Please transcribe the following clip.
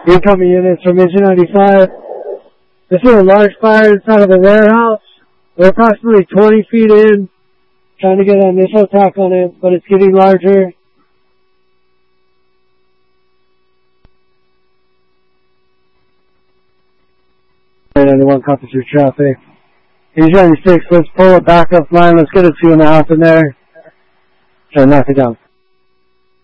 Incoming units from Engine 95. This is a large fire inside of a warehouse. We're approximately 20 feet in, trying to get an initial attack on it, but it's getting larger. Anyone copy through traffic. Engine 96, let's pull a backup line. Let's get a 2.5 in there. Try to knock it down.